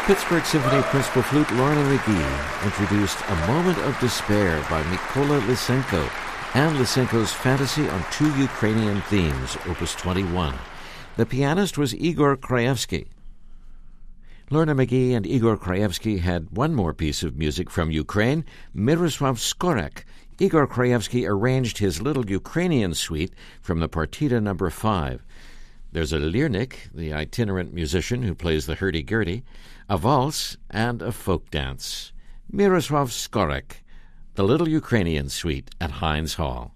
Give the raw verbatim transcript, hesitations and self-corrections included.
Pittsburgh Symphony Principal Flute Lorna McGee introduced A Moment of Despair by Mykola Lysenko and Lysenko's Fantasy on Two Ukrainian Themes, Opus twenty-one. The pianist was Igor Krajewski. Lorna McGee and Igor Krajewski had one more piece of music from Ukraine, Miroslav Skorek. Igor Krajewski arranged his little Ukrainian suite from the Partita number five. There's a lirnik, the itinerant musician who plays the hurdy-gurdy, a valse, and a folk dance. Miroslav Skorek, the Little Ukrainian Suite at Heinz Hall.